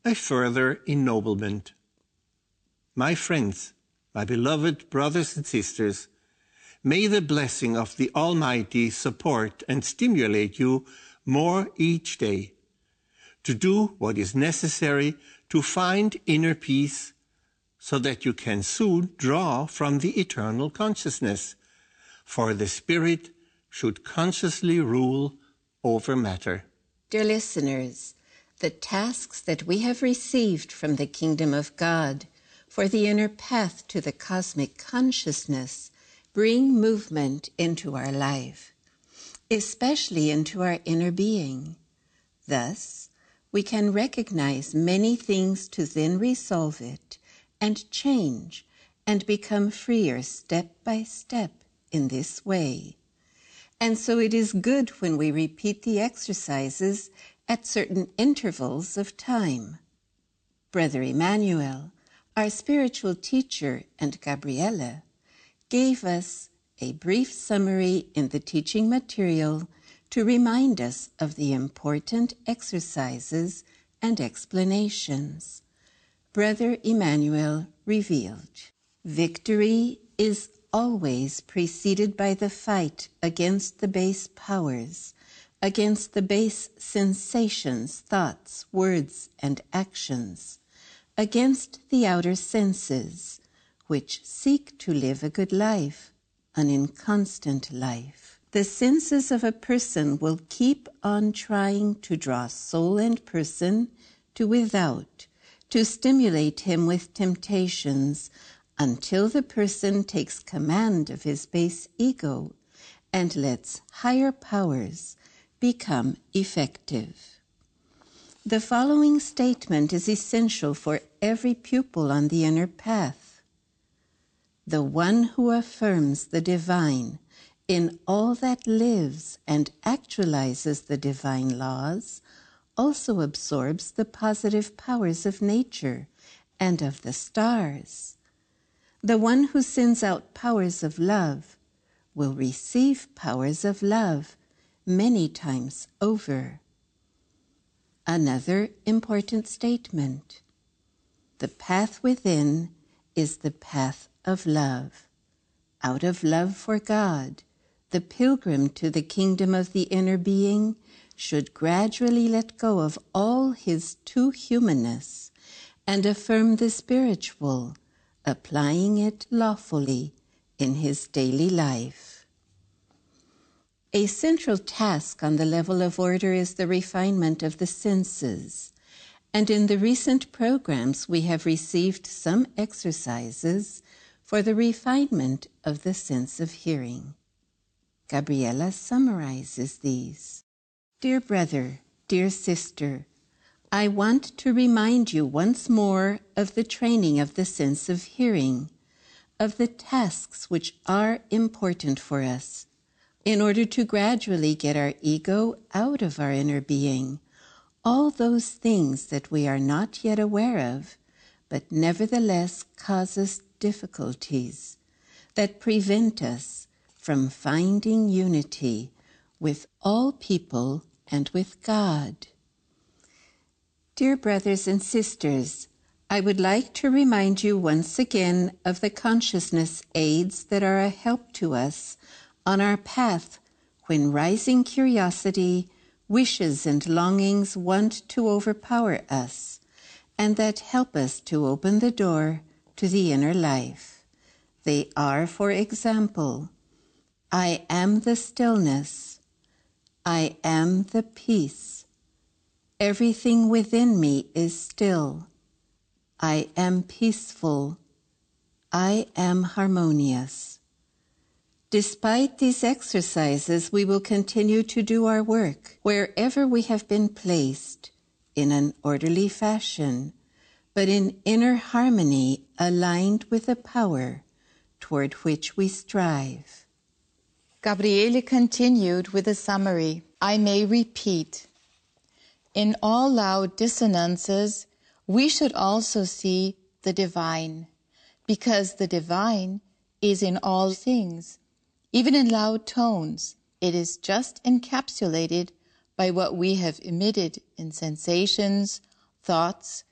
a further ennoblement. My friends, my beloved brothers and sisters, may the blessing of the Almighty support and stimulate you more each day to do what is necessary to find inner peace so that you can soon draw from the eternal consciousness, for the Spirit should consciously rule over matter. Dear listeners, the tasks that we have received from the Kingdom of God for the inner path to the cosmic consciousness bring movement into our life, especially into our inner being. Thus, we can recognize many things to then resolve it and change and become freer step by step in this way. And so it is good when we repeat the exercises at certain intervals of time. Brother Emmanuel, our spiritual teacher, and Gabriela gave us a brief summary in the teaching material to remind us of the important exercises and explanations. Brother Emmanuel revealed, victory is always preceded by the fight against the base powers, against the base sensations, thoughts, words, and actions, against the outer senses, which seek to live a good life, an inconstant life. The senses of a person will keep on trying to draw soul and person to without, to stimulate him with temptations, until the person takes command of his base ego and lets higher powers become effective. The following statement is essential for every pupil on the inner path. The one who affirms the divine in all that lives and actualizes the divine laws also absorbs the positive powers of nature and of the stars. The one who sends out powers of love will receive powers of love many times over. Another important statement. The path within is the path of love. Out of love for God, the pilgrim to the kingdom of the inner being should gradually let go of all his too humanness and affirm the spiritual, applying it lawfully in his daily life. A central task on the level of order is the refinement of the senses, and in the recent programs we have received some exercises for the refinement of the sense of hearing. Gabriela summarizes these. Dear brother, dear sister, I want to remind you once more of the training of the sense of hearing, of the tasks which are important for us, in order to gradually get our ego out of our inner being, all those things that we are not yet aware of, but nevertheless cause us difficulties, that prevent us from finding unity with all people and with God. Dear brothers and sisters, I would like to remind you once again of the consciousness aids that are a help to us on our path when rising curiosity, wishes, and longings want to overpower us, and that help us to open the door to the inner life. They are, for example, I am the stillness, I am the peace, everything within me is still, I am peaceful, I am harmonious. Despite these exercises, we will continue to do our work wherever we have been placed, in an orderly fashion, but in inner harmony aligned with the power toward which we strive. Gabriele continued with a summary. I may repeat. In all loud dissonances, we should also see the divine, because the divine is in all things. Even in loud tones, it is just encapsulated by what we have emitted in sensations, thoughts,